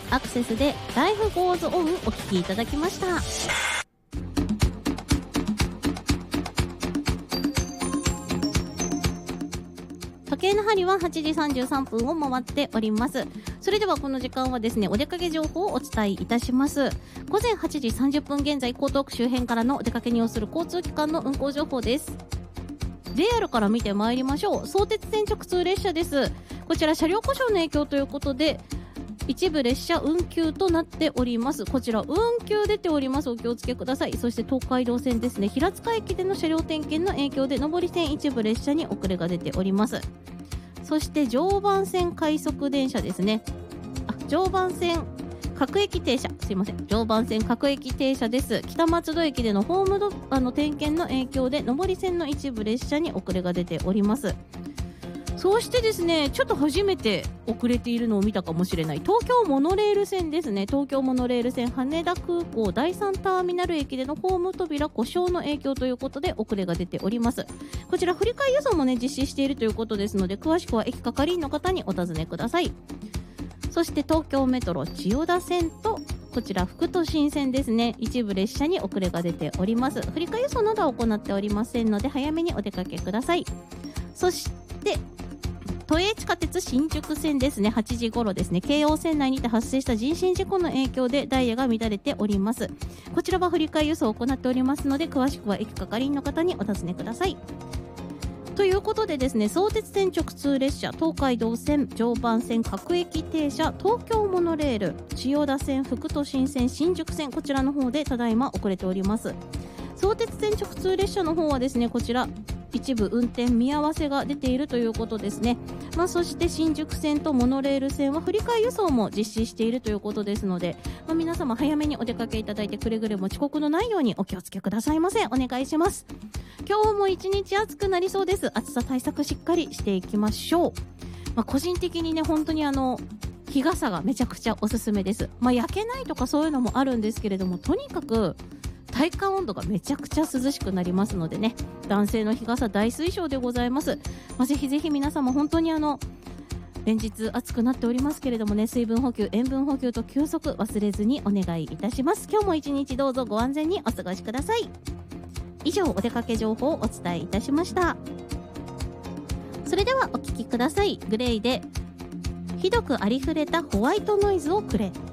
アクセスでライフゴーズオンお聞きいただきました。時計の針は8時33分を回っております。それではこの時間はですね、お出かけ情報をお伝えいたします。午前8時30分現在、江東区周辺からのお出かけに要する交通機関の運行情報です。JR から見てまいりましょう。相鉄線直通列車です。こちら車両故障の影響ということで一部列車運休となっております。こちら運休出ております。お気をつけください。そして東海道線ですね、平塚駅での車両点検の影響で上り線一部列車に遅れが出ております。そして常磐線快速電車ですね、常磐線各駅停車、常磐線各駅停車です。北松戸駅でのホーム点検の影響で上り線の一部列車に遅れが出ております。そしてですね、ちょっと初めて遅れているのを見たかもしれない東京モノレール線ですね。東京モノレール線羽田空港第3ターミナル駅でのホーム扉故障の影響ということで遅れが出ております。こちら振り替え輸送もね実施しているということですので、詳しくは駅係員の方にお尋ねください。そして東京メトロ千代田線とこちら副都心線ですね、一部列車に遅れが出ております。振り替え輸送などは行っておりませんので早めにお出かけください。そして都営地下鉄新宿線ですね、8時頃ですね、京王線内にて発生した人身事故の影響でダイヤが乱れております。こちらは振り替え輸送を行っておりますので、詳しくは駅係員の方にお尋ねください。ということでですね、相鉄線直通列車、東海道線、常磐線各駅停車、東京モノレール、千代田線、副都心線、新宿線、こちらの方でただいま遅れております。相鉄線直通列車の方はですね、こちら一部運転見合わせが出ているということですね。そして新宿線とモノレール線は振り替え輸送も実施しているということですので、皆様早めにお出かけいただいて、くれぐれも遅刻のないようにお気をつけくださいませ。お願いします。今日も一日暑くなりそうです。暑さ対策しっかりしていきましょう。個人的にね、本当に日傘がめちゃくちゃおすすめです。焼けないとかそういうのもあるんですけれども、とにかく体感温度がめちゃくちゃ涼しくなりますのでね、男性の日傘大推奨でございます。ぜひぜひ皆様本当に連日暑くなっておりますけれどもね、水分補給、塩分補給と休息忘れずにお願いいたします。今日も一日どうぞご安全にお過ごしください。以上、お出かけ情報をお伝えいたしました。それではお聞きください。グレイでひどくありふれたホワイトノイズをくれ。